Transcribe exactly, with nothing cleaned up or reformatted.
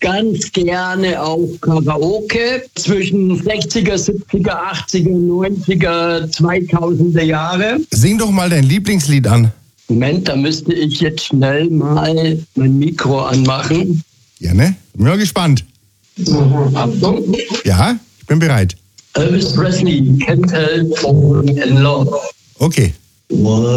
ganz gerne auch Karaoke zwischen sechziger, siebziger, achtziger, neunziger, zweitausender Jahre. Sing doch mal dein Lieblingslied an. Moment, da müsste ich jetzt schnell mal mein Mikro anmachen. Ja, ne? Bin mal gespannt. Achtung. Ja, ich bin bereit. Elvis Presley, Can't Help Falling in Love. Okay. What